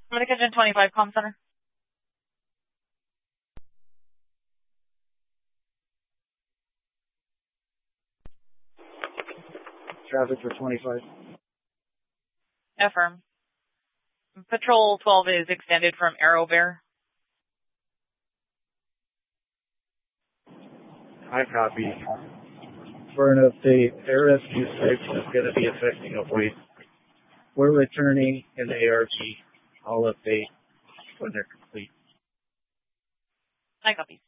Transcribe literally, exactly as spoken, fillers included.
I'm the Kitchen twenty-five Comm Center. Traffic for twenty-five. Affirm. Patrol twelve is extended from Arrow Bear. I copy. For an update, air rescue six is going to be affecting a voice. We're returning in the A R G. I'll update when they're complete. I copy.